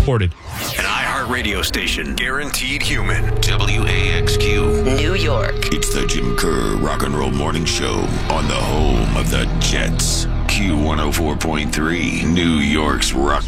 reported. An iHeart radio station. Guaranteed human. WAXQ. New York. It's the Jim Kerr Rock and Roll Morning Show on the home of the Jets. Q104.3, New York's rock